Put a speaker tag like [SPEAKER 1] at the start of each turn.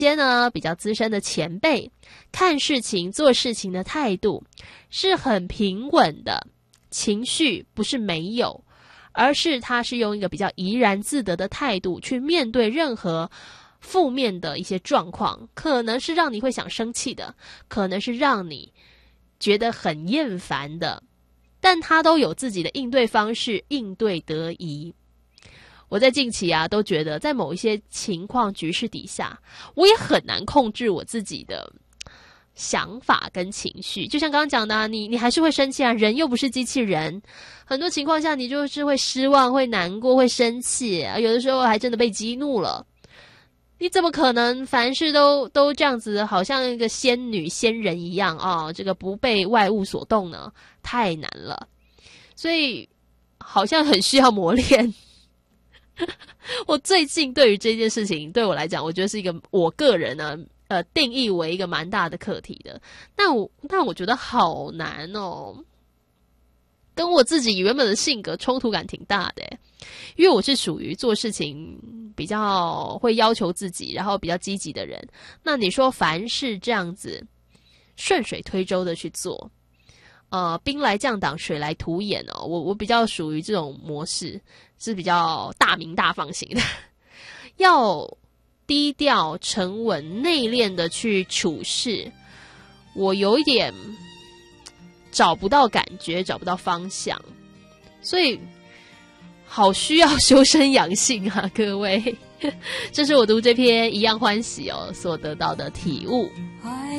[SPEAKER 1] 些呢比较资深的前辈，看事情做事情的态度是很平稳的，情绪不是没有，而是他是用一个比较怡然自得的态度去面对任何负面的一些状况，可能是让你会想生气的，可能是让你觉得很厌烦的，但他都有自己的应对方式，应对得宜。我在近期都觉得在某一些情况局势底下，我也很难控制我自己的想法跟情绪。就像刚刚讲的你还是会生气人又不是机器人，很多情况下你就是会失望，会难过，会生气有的时候还真的被激怒了。你怎么可能凡事都这样子好像一个仙女仙人一样这个不被外物所动呢？太难了，所以好像很需要磨练。我最近对于这件事情，对我来讲，我觉得是一个我个人呢定义为一个蛮大的课题的。但我觉得好难跟我自己原本的性格冲突感挺大的因为我是属于做事情比较会要求自己，然后比较积极的人。那你说凡事这样子顺水推舟的去做，兵来将挡，水来土掩我比较属于这种模式，是比较大鸣大放型的，要低调沉稳内敛的去处事，我有一点找不到感觉，找不到方向，所以好需要修身养性各位。这是我读这篇一样欢喜所得到的体悟。